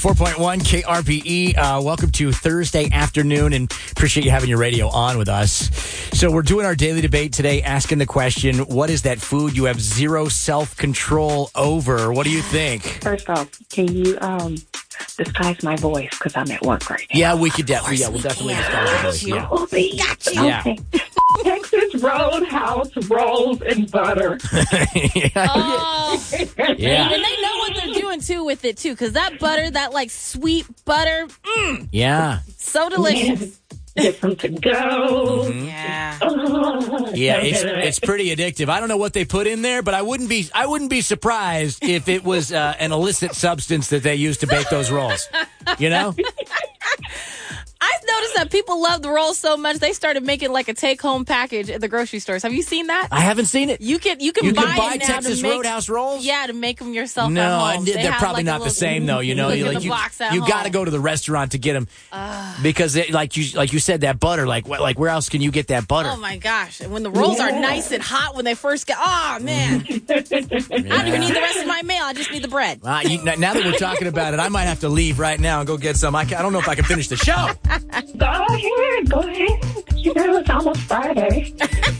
4.1 KRPE. Welcome to Thursday afternoon, and appreciate you having your radio on with us. So we're doing our daily debate today, asking the question, what is that food you have zero self-control over? What do you think? First off, can you disguise my voice? Because I'm at work right now. Yeah, we could definitely. Yeah, we'll definitely disguise the voice. Yeah. Got you. Yeah. Okay. Texas Roadhouse rolls and butter. Oh. Yeah. And they know what they're doing, too, with it, too. Because that butter, that, like, sweet butter, Yeah. so delicious. Get some to go. Yeah. Yeah, it's pretty addictive. I don't know what they put in there, but I wouldn't be surprised if it was an illicit substance that they used to bake those rolls. You know? I've noticed that people love the rolls so much, they started making, like, a take-home package at the grocery stores. Have you seen that? I haven't seen it. You can You buy can buy it now Texas to make, Roadhouse rolls? Yeah, to make them yourself No, at home. they're have, probably like, not the same, though. You know, look you at the box at you home. got to go to the restaurant to get them because, like you said, that butter. Like where else can you get that butter? Oh, my gosh. And when the rolls are nice and hot when they first get... Oh, man. I don't even need the rest of my meal. I just need the bread. Now that we're talking about it, I might have to leave right now and go get some. I don't know if I can finish the show. Go ahead. You know, it's almost Friday.